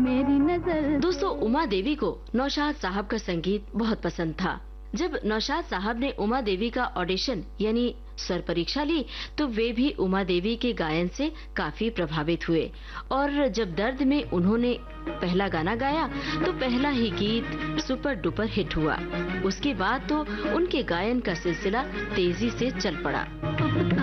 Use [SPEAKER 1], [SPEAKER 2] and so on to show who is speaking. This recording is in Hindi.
[SPEAKER 1] मेरी नजर।
[SPEAKER 2] दोस्तों, उमा देवी को नौशाद साहब का संगीत बहुत पसंद था। जब नौशाद साहब ने उमा देवी का ऑडिशन यानी स्वर परीक्षा ली तो वे भी उमा देवी के गायन से काफी प्रभावित हुए और जब दर्द में उन्होंने पहला गाना गाया तो पहला ही गीत सुपर डुपर हिट हुआ। उसके बाद तो उनके गायन का सिलसिला तेजी से चल पड़ा।